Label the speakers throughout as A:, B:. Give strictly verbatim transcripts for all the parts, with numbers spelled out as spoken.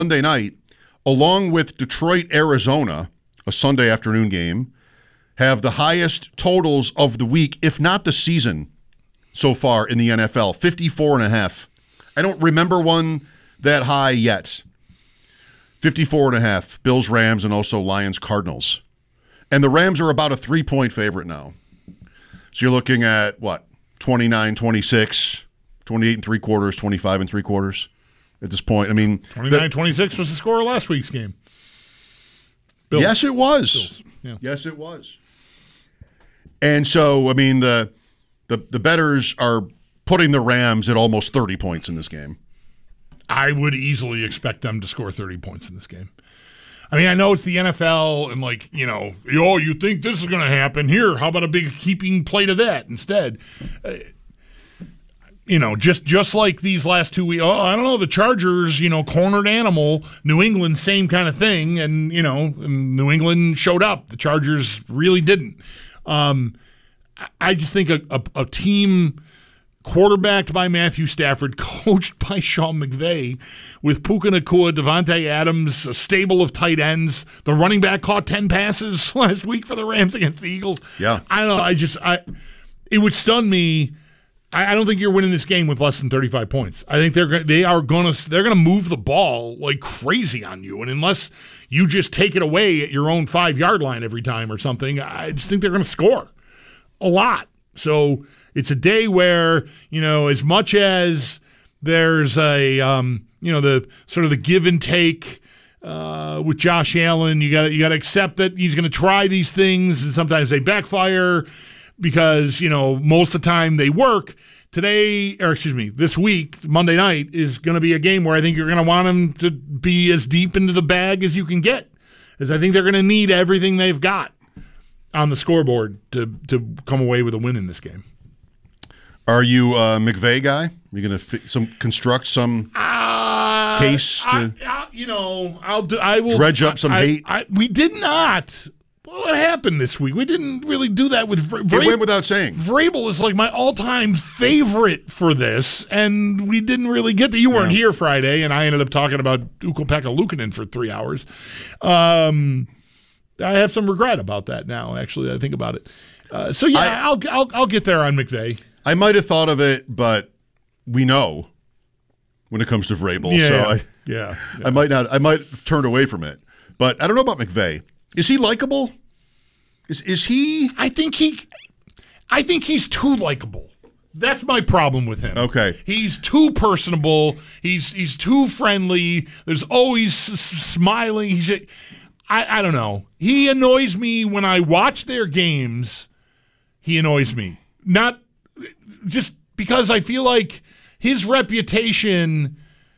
A: Monday night, along with Detroit, Arizona, a Sunday afternoon game, have the highest totals of the week, if not the season, so far in the N F L, fifty-four and a half. I don't remember one that high yet. fifty-four and a half, Bills, Rams, and also Lions, Cardinals. And the Rams are about a three-point favorite now. So you're looking at, what, twenty-nine, twenty-six, twenty-eight and three quarters, twenty-five and three quarters at this point. I mean,
B: twenty-nine twenty-six was the score of last week's game.
A: Bills. Yes, it was.
B: Bills. Yeah.
A: Yes, it was. And so, I mean, the the the bettors are putting the Rams at almost thirty points in this game.
B: I would easily expect them to score thirty points in this game. I mean, I know it's the N F L, and like, you know, oh, you think this is going to happen? Here, how about a big keeping plate of that instead? Uh, you know, just just like these last two weeks. Oh, I don't know, the Chargers, you know, cornered animal. New England, same kind of thing, and you know, New England showed up. The Chargers really didn't. Um, I just think a, a, a team quarterbacked by Matthew Stafford, coached by Sean McVay, with Puka Nacua, Devontae Adams, a stable of tight ends. The running back caught ten passes last week for the Rams against the Eagles.
A: Yeah.
B: I don't know. I just, I, it would stun me. I, I don't think you're winning this game with less than thirty-five points. I think they're they are going to they're going to move the ball like crazy on you, and unless you just take it away at your own five yard line every time or something, I just think they're going to score a lot. So it's a day where, you know, as much as there's a, um, you know, the sort of the give and take uh, with Josh Allen, you got you got to accept that he's going to try these things, and sometimes they backfire because, you know, most of the time they work. Today, or excuse me, this week, Monday night, is going to be a game where I think you're going to want them to be as deep into the bag as you can get, as I think they're going to need everything they've got on the scoreboard to to come away with a win in this game.
A: Are you a McVay guy? Are you going to fi- some construct some
B: uh,
A: case to
B: I, I, you know, I'll do, I will
A: dredge up some
B: I,
A: hate?
B: I, we did not. What happened this week? We didn't really do that with Vra-
A: It went without saying.
B: Vrabel is like my all-time favorite for this, and we didn't really get that. You weren't
A: Yeah.
B: here Friday, and I ended up talking about Ukko-Pekka Luukkonen for three hours. Um, I have some regret about that now, actually, I think about it. Uh, so, yeah,
A: I,
B: I'll, I'll I'll get there on McVay.
A: I might have thought of it, but we know when it comes to Vrabel.
B: Yeah,
A: so
B: yeah,
A: I,
B: yeah, yeah.
A: I might not. I might have turned away from it. But I don't know about McVay. Is he likable? Is is he?
B: I think he, I think he's too likable. That's my problem with him.
A: Okay.
B: He's too personable. He's he's too friendly. There's always s- smiling. He's, a, I I don't know. He annoys me when I watch their games. He annoys me. Not just because I feel like his reputation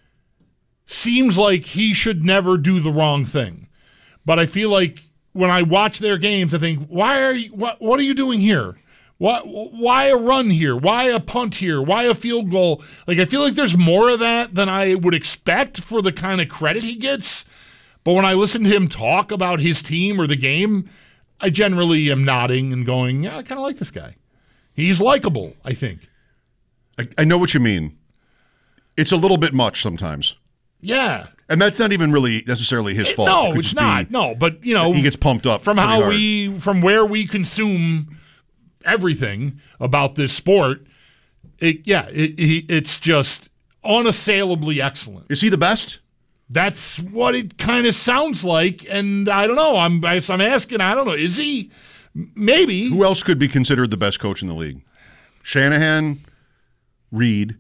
B: seems like he should never do the wrong thing. But I feel like when I watch their games, I think, why are you, what, what are you doing here? Why, why a run here? Why a punt here? Why a field goal? Like, I feel like there's more of that than I would expect for the kind of credit he gets. But when I listen to him talk about his team or the game, I generally am nodding and going, yeah, I kind of like this guy. He's likable, I think.
A: I, I know what you mean. It's a little bit much sometimes.
B: Yeah.
A: And that's not even really necessarily his fault.
B: No,
A: it
B: it's not. No, but, you know.
A: He gets pumped up
B: from
A: pretty
B: how
A: hard.
B: we, from where we consume everything about this sport, it, yeah, it, it, it's just unassailably excellent.
A: Is he the best?
B: That's what it kind of sounds like, and I don't know. I'm I'm asking. I don't know. Is he? Maybe.
A: Who else could be considered the best coach in the league? Shanahan, Reed.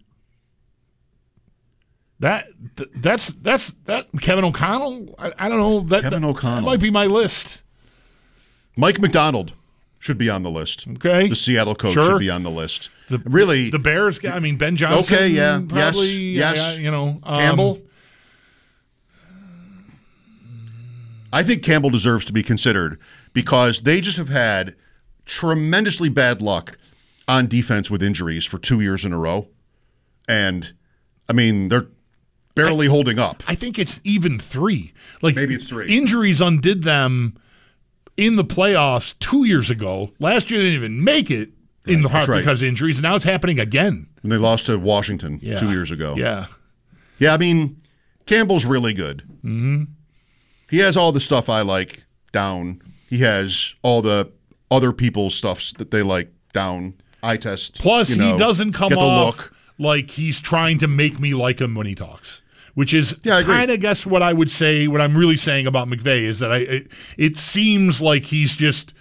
B: That that's that's that Kevin O'Connell. I, I don't know. That,
A: Kevin
B: that,
A: O'Connell.
B: That might be my list.
A: Mike McDonald should be on the list.
B: Okay,
A: the Seattle coach
B: sure.
A: should be on the list.
B: The,
A: really,
B: the Bears guy. I mean, Ben Johnson.
A: Okay, yeah,
B: probably,
A: yes, yes.
B: Uh, you know, um,
A: Campbell. I think Campbell deserves to be considered because they just have had tremendously bad luck on defense with injuries for two years in a row, and I mean they're barely
B: I,
A: holding up.
B: I think it's even three. Like
A: maybe it's three.
B: Injuries undid them in the playoffs two years ago. Last year they didn't even make it in
A: right,
B: the part
A: right.
B: because of injuries, and now it's happening again.
A: And they lost to Washington
B: yeah.
A: two years ago.
B: Yeah,
A: yeah. I mean, Campbell's really good.
B: Mm-hmm.
A: He has all the stuff I like down. He has all the other people's stuff that they like down. Eye test.
B: Plus,
A: you know,
B: he doesn't come
A: get the
B: off
A: look.
B: like he's trying to make me like him when he talks, which is
A: Yeah, I agree.
B: kind of guess what I would say. What I'm really saying about McVay is that I it, it seems like he's just.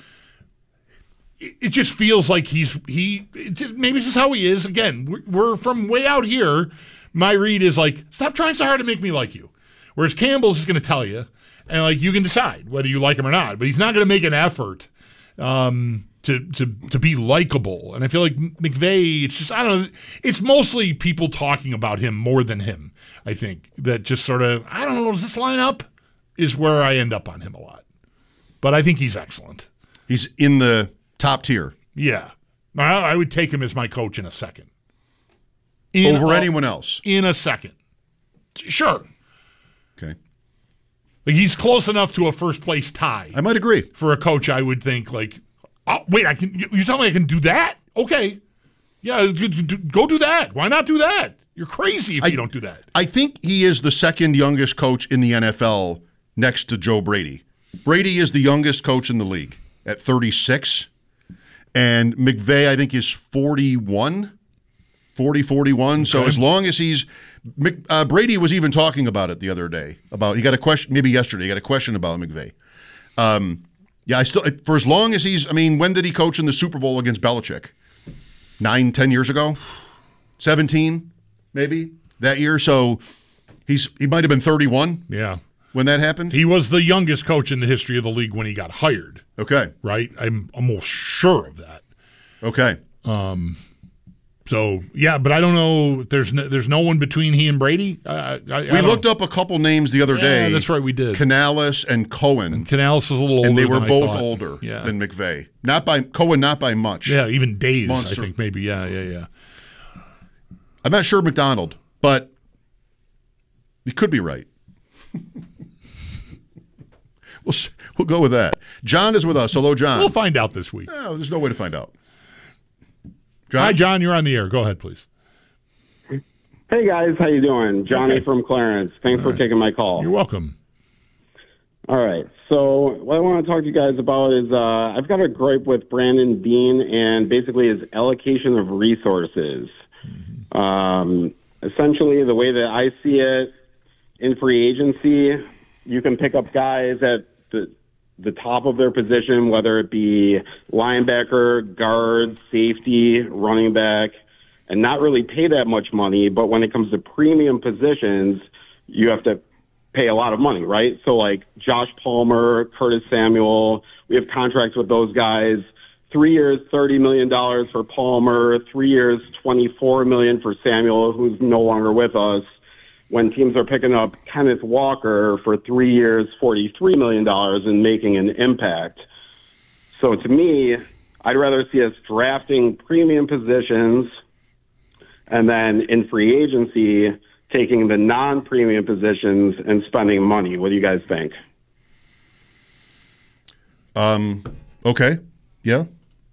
B: It, it just feels like he's he. It just, maybe it's just how he is. Again, we're, we're from way out here. My read is like, stop trying so hard to make me like you. Whereas Campbell's just going to tell you, and like you can decide whether you like him or not. But he's not going to make an effort. Um, To, to to be likable. And I feel like McVay, it's just, I don't know, it's mostly people talking about him more than him, I think, that just sort of, I don't know, does this line up? Is where I end up on him a lot. But I think he's excellent.
A: He's in the top tier.
B: Yeah. I, I would take him as my coach in a second. In
A: Over
B: a,
A: anyone else.
B: In a second. Sure.
A: Okay.
B: Like he's close enough to a first place tie.
A: I might agree.
B: For a coach, I would think, like, oh, wait, I can. You tell me I can do that? Okay, yeah, go do that. Why not do that? You're crazy if
A: I,
B: you don't do that.
A: I think he is the second youngest coach in the N F L next to Joe Brady. Brady is the youngest coach in the league at thirty-six, and McVay I think is forty-one, forty, forty-one. Okay. So as long as he's uh, Brady was even talking about it the other day about he got a question maybe yesterday he got a question about McVay. Um, Yeah, I still for as long as he's. I mean, when did he coach in the Super Bowl against Belichick? Nine, ten years ago, seventeen, maybe that year. So he's he might have been thirty-one.
B: Yeah,
A: when that happened,
B: he was the youngest coach in the history of the league when he got hired.
A: Okay,
B: right. I'm almost sure of that.
A: Okay.
B: Um. So yeah, but I don't know. If there's no, there's no one between he and Brady. I, I,
A: we
B: I
A: looked up a couple names the other
B: yeah,
A: day.
B: That's right, we did.
A: Canales and Cohen.
B: And Canales was a little older,
A: and they were
B: than
A: both
B: I thought.
A: older
B: yeah.
A: than McVay. Not by Cohen, not by much.
B: Yeah, even days.
A: Monster.
B: I think maybe. Yeah, yeah, yeah.
A: I'm not sure McDonald, but you could be right. we'll we'll go with that. John is with us. Hello, John.
B: We'll find out this week.
A: No, there's no way to find out. John?
B: Hi, John. You're on the air. Go ahead, please.
C: Hey, guys. How you doing? Johnny
B: okay.
C: from Clarence. Thanks All for right. taking my call.
B: You're welcome.
C: All right. So what I want to talk to you guys about is uh, I've got a gripe with Brandon Beane and basically his allocation of resources. Mm-hmm. Um, essentially, the way that I see it, in free agency, you can pick up guys at the the top of their position, whether it be linebacker, guard, safety, running back, and not really pay that much money. But when it comes to premium positions, you have to pay a lot of money, right? So like Josh Palmer, Curtis Samuel, we have contracts with those guys. Three years, thirty million dollars for Palmer. Three years, twenty-four million dollars for Samuel, who's no longer with us. When teams are picking up Kenneth Walker for three years, forty-three million dollars and making an impact. So to me, I'd rather see us drafting premium positions and then in free agency, taking the non-premium positions and spending money. What do you guys think?
A: Um. Okay. Yeah.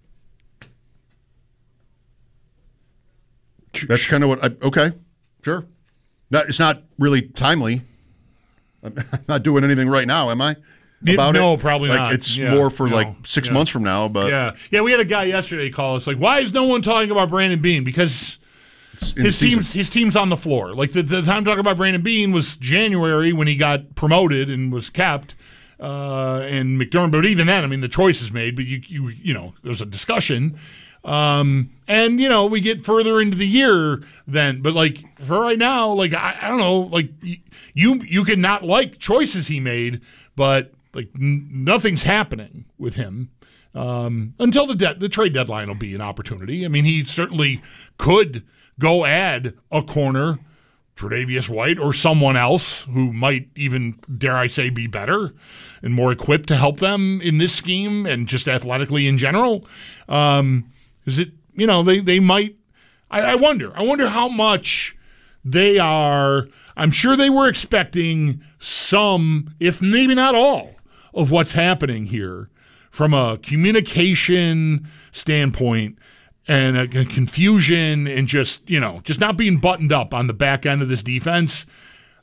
A: That's kind of what I, okay. Sure. That, it's not really timely. I'm not doing anything right now, am I? About
B: no,
A: it?
B: probably
A: like,
B: not.
A: It's
B: yeah,
A: more for
B: no,
A: like six
B: yeah.
A: months from now. But
B: yeah, yeah, we had a guy yesterday call us like, "Why is no one talking about Brandon Beane?" Because his team's his team's on the floor. Like the, the time talking about Brandon Beane was January when he got promoted and was kept, uh, and McDermott. But even then, I mean, the choice is made. But you you you know, there's a discussion. Um, and you know, we get further into the year then, but like for right now, like, I, I don't know, like you, you can not like choices he made, but like n- nothing's happening with him, um, until the de- the trade deadline will be an opportunity. I mean, he certainly could go add a corner, Tre'Davious White or someone else who might even, dare I say, be better and more equipped to help them in this scheme and just athletically in general. Um, Is it, you know, they, they might, I, I wonder, I wonder how much they are, I'm sure they were expecting some, if maybe not all, of what's happening here from a communication standpoint and a, a confusion and just, you know, just not being buttoned up on the back end of this defense.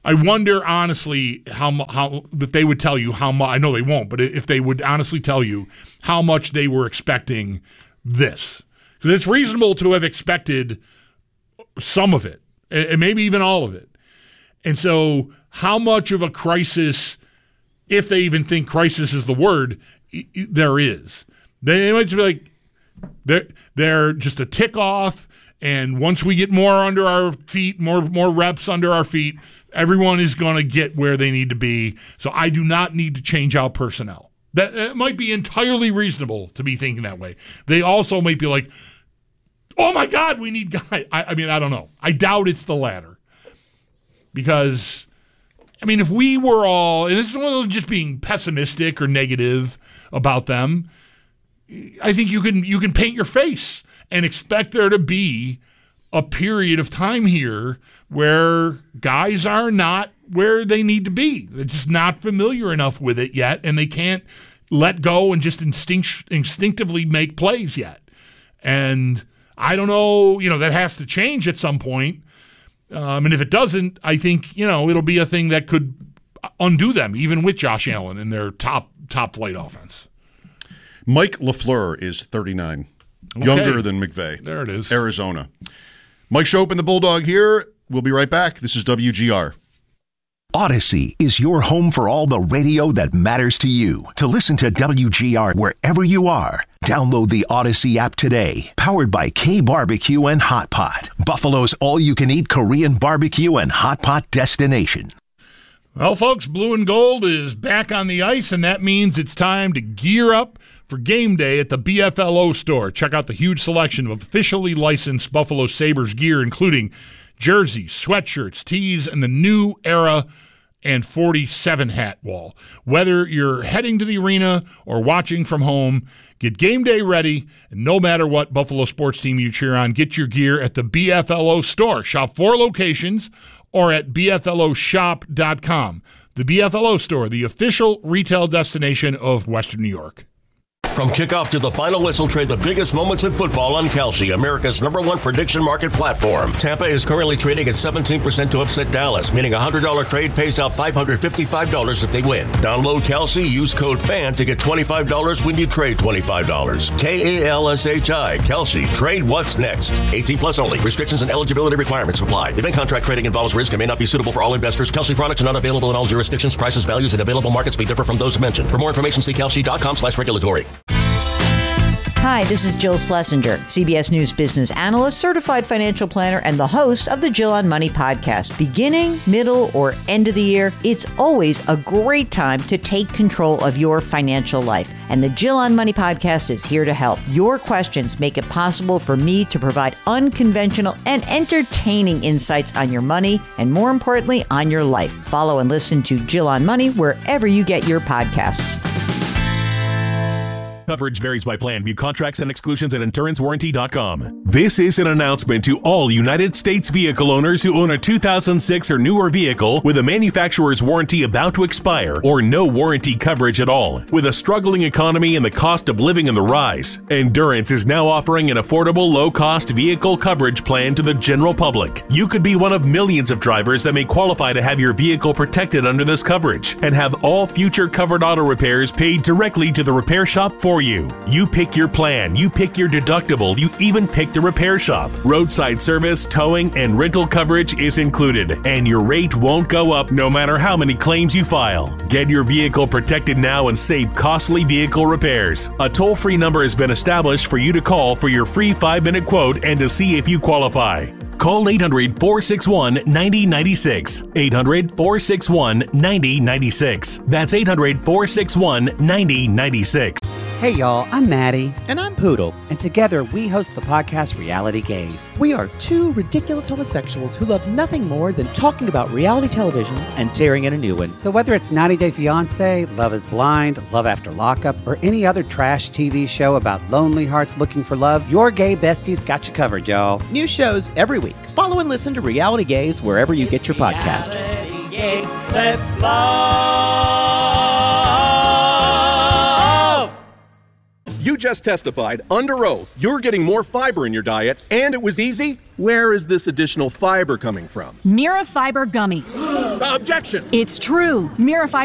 B: I wonder honestly how how that they would tell you how much. I know they won't, but if they would honestly tell you how much they were expecting this, because it's reasonable to have expected some of it, and maybe even all of it. And so, how much of a crisis, if they even think crisis is the word, there is. They might be like they're they're just a tick off, and once we get more under our feet, more more reps under our feet, everyone is going to get where they need to be. So I do not need to change out personnel. That, that might be entirely reasonable to be thinking that way. They also might be like, oh my God, we need guys. I, I mean, I don't know. I doubt it's the latter. Because, I mean, if we were all, and this is one of just being pessimistic or negative about them, I think you can you can paint your face and expect there to be a period of time here where guys are not where they need to be. They're just not familiar enough with it yet, and they can't let go and just instinct, instinctively make plays yet. And I don't know, you know, that has to change at some point. Um, and if it doesn't, I think, you know, it'll be a thing that could undo them, even with Josh Allen and their top top flight offense.
A: Mike LaFleur is thirty-nine,
B: Okay.
A: younger than McVay.
B: There it is.
A: Arizona. Mike Schopp and the Bulldog here. We'll be right back. This is W G R.
D: Odyssey is your home for all the radio that matters to you. To listen to W G R wherever you are, download the Odyssey app today. Powered by K Barbecue and Hot Pot, Buffalo's all-you-can-eat Korean barbecue and hot pot destination.
B: Well, folks, Blue and Gold is back on the ice, and that means it's time to gear up for game day at the B F L O store. Check out the huge selection of officially licensed Buffalo Sabres gear, including jerseys, sweatshirts, tees, and the new era and forty-seven hat wall. Whether you're heading to the arena or watching from home, get game day ready, and no matter what Buffalo sports team you cheer on, get your gear at the B F L O store. Shop four locations or at B F L O shop dot com. The B F L O store, the official retail destination of Western New York.
E: From kickoff to the final whistle, trade the biggest moments in football on Kalshi, America's number one prediction market platform. Tampa is currently trading at seventeen percent to upset Dallas, meaning a one hundred dollars trade pays out five hundred fifty-five dollars if they win. Download Kalshi, use code FAN to get twenty-five dollars when you trade twenty-five dollars. K A L S H I, Kalshi. Trade what's next. eighteen plus only. Restrictions and eligibility requirements apply. Event contract trading involves risk and may not be suitable for all investors. Kalshi products are not available in all jurisdictions. Prices, values, and available markets may differ from those mentioned. For more information, see kalshi dot com slash regulatory.
F: Hi, this is Jill Schlesinger, C B S News business analyst, certified financial planner, and the host of the Jill on Money podcast. Beginning, middle, or end of the year, it's always a great time to take control of your financial life. And the Jill on Money podcast is here to help. Your questions make it possible for me to provide unconventional and entertaining insights on your money and, more importantly, on your life. Follow and listen to Jill on Money wherever you get your podcasts.
G: Coverage varies by plan. View contracts and exclusions at endurance warranty dot com. This is an announcement to all United States vehicle owners who own a two thousand six or newer vehicle with a manufacturer's warranty about to expire or no warranty coverage at all. With a struggling economy and the cost of living on the rise, Endurance is now offering an affordable, low-cost vehicle coverage plan to the general public. You could be one of millions of drivers that may qualify to have your vehicle protected under this coverage and have all future covered auto repairs paid directly to the repair shop for you. You pick your plan, you pick your deductible, you even pick the repair shop. Roadside service, towing, and rental coverage is included, and your rate won't go up no matter how many claims you file. Get your vehicle protected now and save costly vehicle repairs. A toll-free number has been established for you to call for your free five-minute quote and to see if you qualify. Call eight hundred, four six one, nine zero nine six. eight hundred, four six one, nine zero nine six. That's eight hundred, four six one, nine zero nine six.
H: Hey y'all, I'm Maddie.
I: And I'm Poodle.
H: And together we host the podcast Reality Gaze.
I: We are two ridiculous homosexuals who love nothing more than talking about reality television and tearing in a new one.
H: So whether it's ninety day fiancé, Love is Blind, Love After Lockup, or any other trash T V show about lonely hearts looking for love, your gay besties got you covered, y'all.
I: New shows every week. Follow and listen to Reality Gaze wherever you get your podcast.
J: Reality Gaze, let's love.
K: You just testified under oath you're getting more fiber in your diet, and it was easy. Where is this additional fiber coming from?
L: Mira Fiber Gummies.
K: Objection!
L: It's true. Mira Fiber